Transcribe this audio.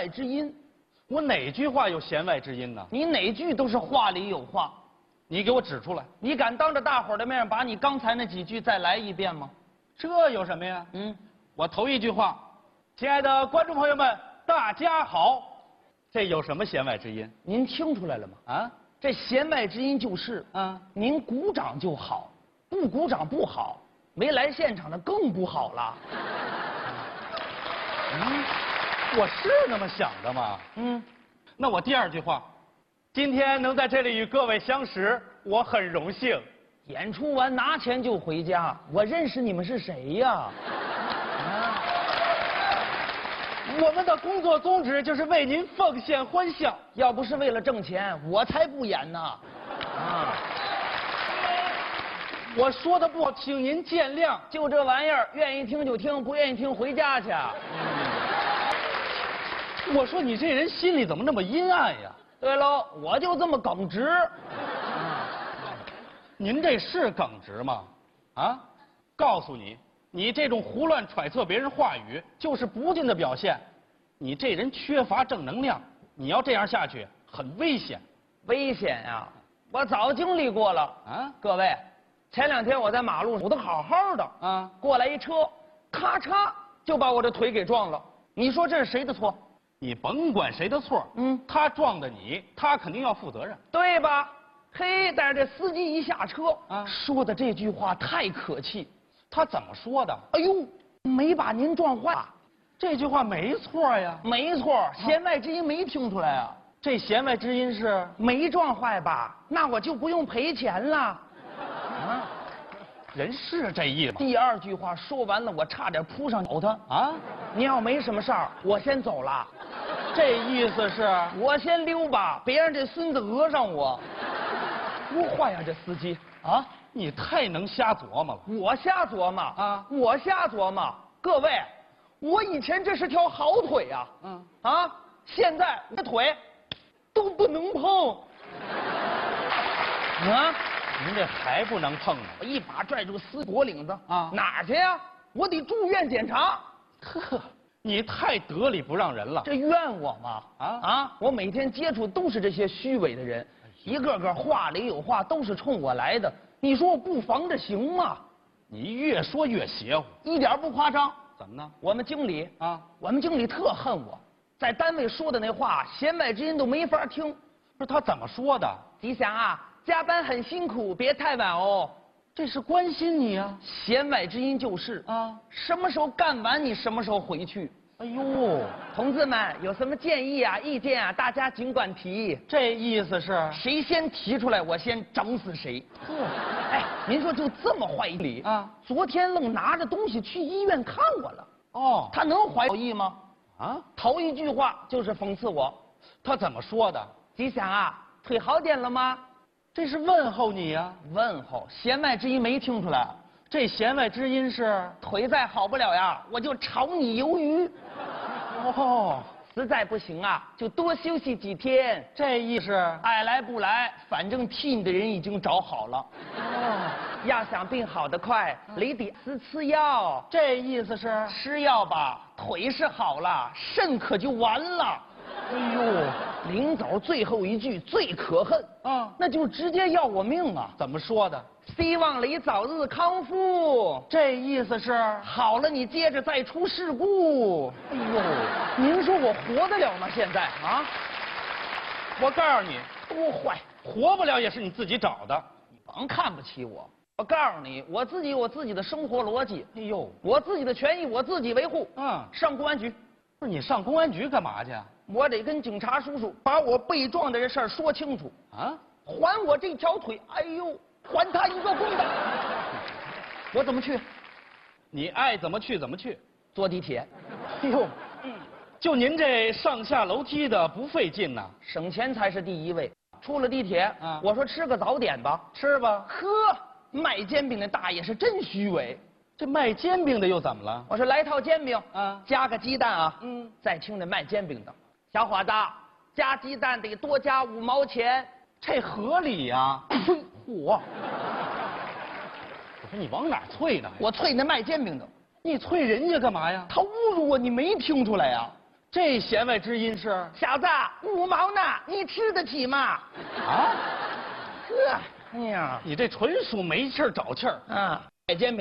外之音。 我哪句话有弦外之音呢？ 你哪句都是话里有话。 你给我指出来。 你敢当着大伙儿的面把你刚才那几句再来一遍吗？ 这有什么呀？我头一句话，亲爱的观众朋友们，大家好，这有什么弦外之音？ 您听出来了吗？ 啊， 这弦外之音就是，您鼓掌就好，不鼓掌不好，没来现场的更不好了。 我是那么想的吗？那我第二句话，今天能在这里与各位相识，我很荣幸。 演出完拿钱就回家，我认识你们是谁呀？ 我们的工作宗旨就是为您奉献欢笑， 要不是为了挣钱，我才不演呢。 我说的不好，请您见谅。 就这玩意儿，愿意听就听，不愿意听回家去。 我说你这人心里怎么那么阴暗呀？ 对喽，我就这么耿直。 您这是耿直吗？啊，告诉你，你这种胡乱揣测别人话语，就是不敬的表现。你这人缺乏正能量，你要这样下去，很危险。 危险呀！我早经历过了啊！各位，前2天我在马路走得好好的过来一车，咔嚓就把我的腿给撞了。你说这是谁的错？ 你甭管谁的错，他撞的你，他肯定要负责任， 对吧？嘿，但是这司机一下车说的这句话太可气。 他怎么说的？ 哎呦，没把您撞坏。 这句话没错呀。 没错，弦外之音没听出来啊。 这弦外之音是没撞坏吧？那我就不用赔钱了。 人是这意思。 第2句话说完了，我差点扑上咬他啊！你要没什么事儿，我先走了。 这意思是我先溜吧，别让这孙子讹上我。多坏呀，这司机啊！ 你太能瞎琢磨了。 我瞎琢磨啊！我瞎琢磨。各位，我以前这是条好腿呀，现在我的腿都不能碰。 您这还不能碰呢！ 我一把拽住司机脖领子哪儿去呀？我得住院检查。 呵，你太得理不让人了。 这怨我吗？我每天接触都是这些虚伪的人，一个个话里有话，都是冲我来的。你说我不防着行吗？ 你越说越邪乎， 一点不夸张。 怎么呢？ 我们经理我们经理特恨我，在单位说的那话，弦外之音都没法听。 不是他怎么说的？ 吉祥啊，加班很辛苦，别太晚哦。 这是关心你啊。 弦外之音就是什么时候干完你什么时候回去。 哎呦， 同志们有什么建议啊、意见啊，大家尽管提。 这意思是谁先提出来，我先整死谁。哎，您说就这么坏理昨天愣拿着东西去医院看我了。他能怀好意吗？头一句话就是讽刺我。 他怎么说的？ 吉祥啊，腿好点了吗？ 这是问候你呀。 问候，弦外之音没听出来。 这弦外之音是腿再好不了呀，我就炒你鱿鱼。实在不行啊，就多休息几天。 这意思爱来不来，反正替你的人已经找好了。要想病好得快，你得吃药。 这意思是吃药吧，腿是好了，肾可就完了。 哎呦， 临走最后一句最可恨那就直接要我命啊！ 怎么说的？ 希望你早日康复。 这意思是好了，你接着再出事故。哎呦，您说我活得了吗？现在我告诉你， 多坏， 活不了也是你自己找的。 你甭看不起我。我告诉你，我自己有自己的生活逻辑。 哎呦， 我自己的权益我自己维护。上公安局。 不是你上公安局干嘛去？ 我得跟警察叔叔把我被撞的这事儿说清楚还我这条腿。哎呦，还他一个公道。我怎么去？ 你爱怎么去怎么去。 坐地铁。 哎呦，就您这上下楼梯的不费劲呐， 省钱才是第一位。出了地铁我说吃个早点吧， 吃吧。 呵，卖煎饼的大爷是真虚伪。 这卖煎饼的又怎么了？ 我说来套煎饼加个鸡蛋再听这卖煎饼的，小伙子，加鸡蛋得多加5毛钱， 这合理呀。 我说你往哪啐呢？ 我啐那卖煎饼的。 你啐人家干嘛呀？ 他侮辱我，你没听出来呀？ 这弦外之音是？ 小子，5毛呢，你吃得起吗？ 啊？ 呵，哎呀， 你这纯属没气儿找气儿。 啊，买煎饼